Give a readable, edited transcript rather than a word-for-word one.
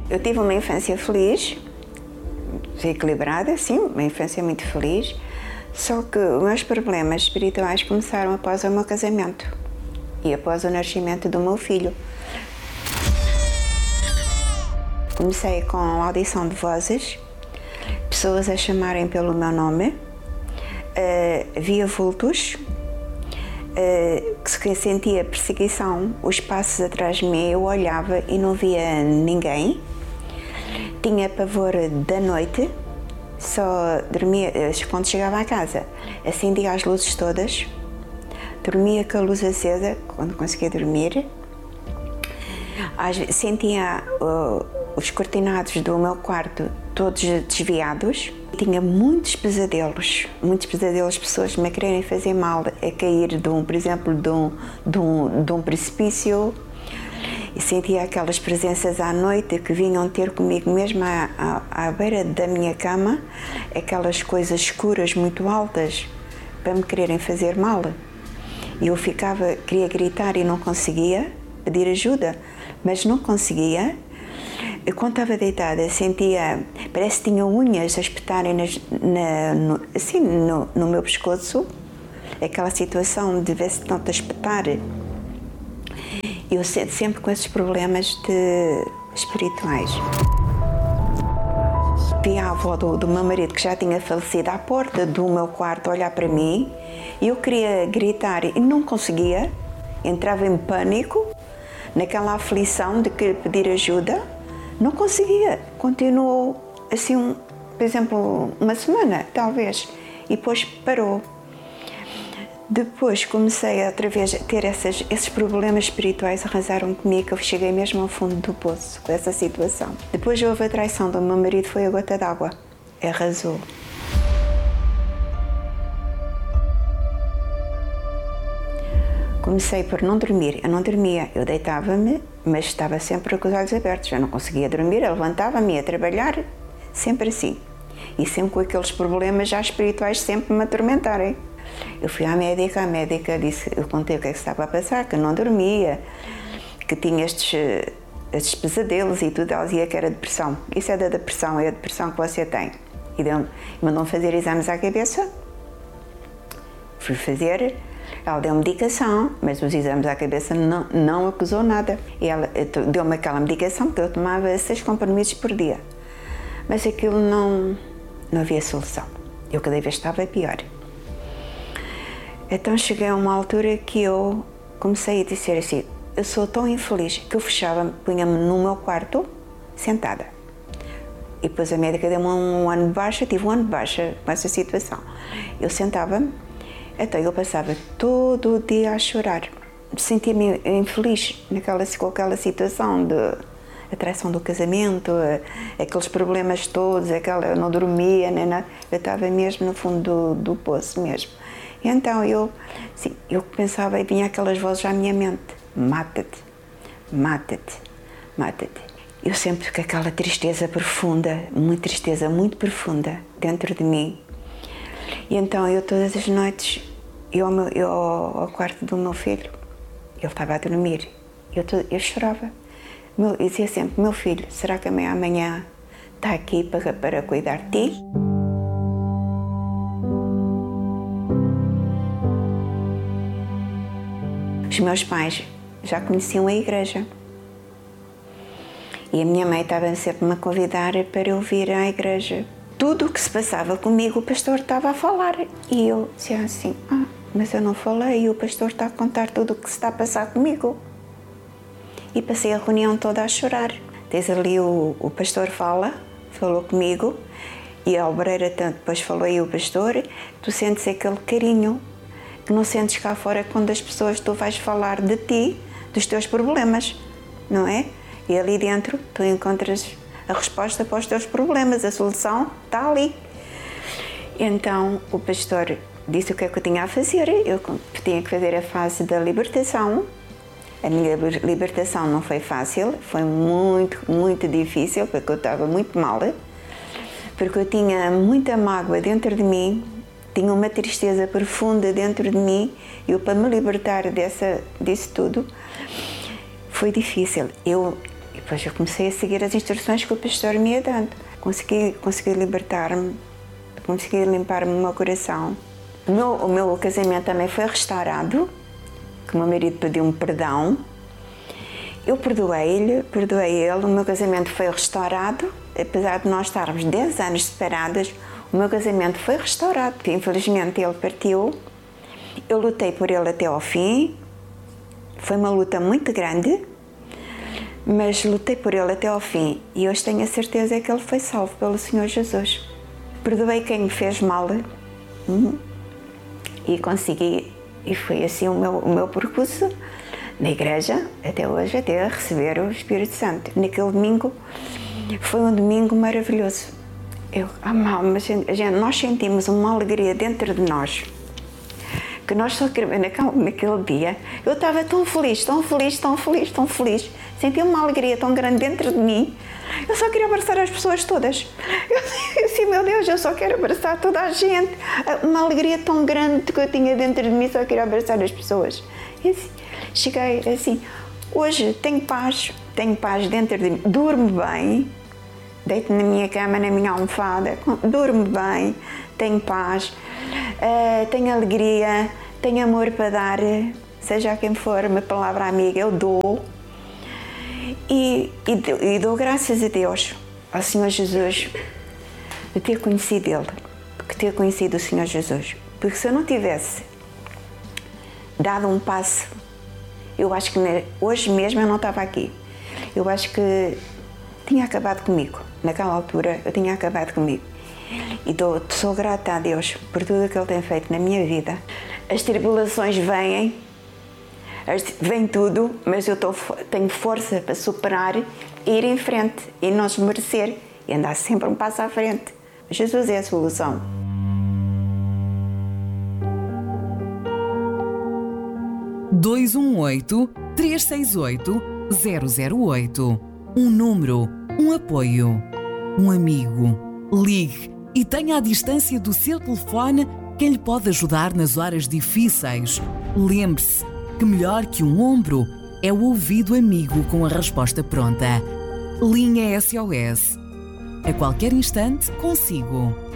Eu tive uma infância feliz, equilibrada, sim, uma infância muito feliz, só que os meus problemas espirituais começaram após o meu casamento e após o nascimento do meu filho. Comecei com a audição de vozes, pessoas a chamarem pelo meu nome, via vultos, que sentia perseguição, os passos atrás de mim, eu olhava e não via ninguém. Tinha pavor da noite, só dormia, quando chegava à casa, acendia as luzes todas, dormia com a luz acesa, quando conseguia dormir. Sentia os cortinados do meu quarto todos desviados. Tinha muitos pesadelos, pessoas me a quererem fazer mal, a cair, por exemplo, de um precipício. E sentia aquelas presenças à noite que vinham ter comigo mesmo à beira da minha cama, aquelas coisas escuras muito altas para me quererem fazer mal. E eu queria gritar e não conseguia, pedir ajuda, mas não conseguia. Eu, quando estava deitada, sentia, parece que tinha unhas a espetarem no meu pescoço, aquela situação de ver se estão a espetar. Eu sempre com esses problemas espirituais. Vi a avó do meu marido, que já tinha falecido, à porta do meu quarto, olhar para mim, e eu queria gritar e não conseguia, entrava em pânico, naquela aflição de querer pedir ajuda, não conseguia. Continuou assim, por exemplo, uma semana, talvez, e depois parou. Depois comecei outra vez a ter esses problemas espirituais, arrasaram comigo, eu cheguei mesmo ao fundo do poço com essa situação. Depois houve a traição do meu marido, foi a gota d'água, arrasou. Comecei por não dormir, eu não dormia, eu deitava-me, mas estava sempre com os olhos abertos, eu não conseguia dormir, eu levantava-me, ia trabalhar, sempre assim. E sempre com aqueles problemas já espirituais sempre me atormentarem. Eu fui à médica disse, eu contei o que é que estava a passar, que eu não dormia, que tinha estes pesadelos e tudo. Ela dizia que era depressão. Isso é da depressão, é a depressão que você tem. E mandou-me fazer exames à cabeça. Fui fazer, ela deu medicação, mas os exames à cabeça não acusou nada. E ela deu-me aquela medicação que eu tomava 6 comprimidos por dia. Mas aquilo não havia solução. Eu cada vez estava pior. Então cheguei a uma altura que eu comecei a dizer assim, eu sou tão infeliz que eu punha-me no meu quarto, sentada. E depois a médica deu-me um ano de baixa, tive um ano de baixa com essa situação. Eu sentava-me, então eu passava todo o dia a chorar. Sentia-me infeliz com aquela situação de atraição do casamento, aqueles problemas todos, eu não dormia, nem nada. Eu estava mesmo no fundo do poço mesmo. E então eu pensava e vinha aquelas vozes à minha mente, mata-te, mata-te, mata-te. Eu sempre com aquela tristeza profunda, uma tristeza muito profunda dentro de mim. E então eu todas as noites, eu ao quarto do meu filho, ele estava a dormir, eu chorava. Eu dizia sempre, meu filho, será que amanhã está aqui para cuidar de ti? Os meus pais já conheciam a igreja e a minha mãe estava sempre a me convidar para eu vir à igreja. Tudo o que se passava comigo, o pastor estava a falar e eu dizia assim, mas eu não falei e o pastor está a contar tudo o que se está a passar comigo. E passei a reunião toda a chorar. Tens ali o pastor falou comigo e a obreira depois falou e o pastor, tu sentes aquele carinho que não sentes cá fora quando as pessoas, tu vais falar de ti, dos teus problemas, não é? E ali dentro tu encontras a resposta para os teus problemas, a solução está ali. Então o pastor disse o que é que eu tinha a fazer, eu tinha que fazer a fase da libertação. A minha libertação não foi fácil, foi muito, muito difícil, porque eu estava muito mal, porque eu tinha muita mágoa dentro de mim, tinha uma tristeza profunda dentro de mim, e eu, para me libertar disso tudo, foi difícil. Eu depois eu comecei a seguir as instruções que o pastor me ia dando. Consegui libertar-me, consegui limpar-me o meu coração. O meu casamento também foi restaurado, que o meu marido pediu-me perdão. Eu perdoei ele, o meu casamento foi restaurado, apesar de nós estarmos 10 anos separadas, o meu casamento foi restaurado. Infelizmente ele partiu, eu lutei por ele até ao fim, foi uma luta muito grande, mas lutei por ele até ao fim e hoje tenho a certeza que ele foi salvo pelo Senhor Jesus. Perdoei quem me fez mal e consegui, e foi assim o meu percurso na igreja, até hoje, até receber o Espírito Santo. Naquele domingo, foi um domingo maravilhoso. Nós sentimos uma alegria dentro de nós, que nós só queremos, naquele dia, eu estava tão feliz, senti uma alegria tão grande dentro de mim, eu só queria abraçar as pessoas todas. Eu disse, meu Deus, eu só quero abraçar toda a gente. Uma alegria tão grande que eu tinha dentro de mim, só queria abraçar as pessoas. E assim, cheguei assim, hoje tenho paz dentro de mim, durmo bem, deito na minha cama, na minha almofada, durmo bem, tenho paz, tenho alegria, tenho amor para dar, seja a quem for, uma palavra amiga, eu dou. E dou graças a Deus, ao Senhor Jesus, de ter conhecido Ele, de ter conhecido o Senhor Jesus. Porque se eu não tivesse dado um passo, eu acho que hoje mesmo eu não estava aqui. Eu acho que tinha acabado comigo. Naquela altura eu tinha acabado comigo. E sou grata a Deus por tudo o que Ele tem feito na minha vida. As tribulações vem tudo, mas eu tenho força para superar e ir em frente e não esmorecer e andar sempre um passo à frente. Jesus é a solução. (218-368-008) Um número, um apoio, um amigo. Ligue e tenha à distância do seu telefone quem lhe pode ajudar nas horas difíceis. Lembre-se que melhor que um ombro é o ouvido amigo com a resposta pronta. Linha SOS. A qualquer instante, consigo.